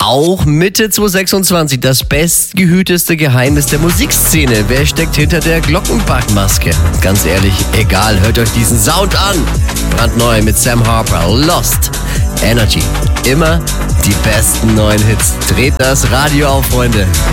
Auch Mitte 2026 das bestgehüteste Geheimnis der Musikszene. Wer steckt hinter der Glockenbachmaske? Ganz ehrlich, egal, hört euch diesen Sound an. Brandneu mit Sam Harper, Lost, Energy. Immer die besten neuen Hits. Dreht das Radio auf, Freunde.